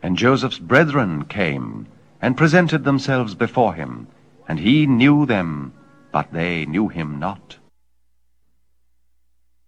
And Joseph's brethren came, and presented themselves before him, and he knew them, but they knew him not.